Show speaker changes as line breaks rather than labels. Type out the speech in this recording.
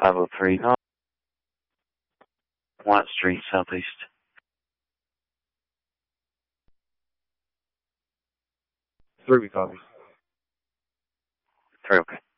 503 White Street, Southeast.
3 we copy.
3, okay.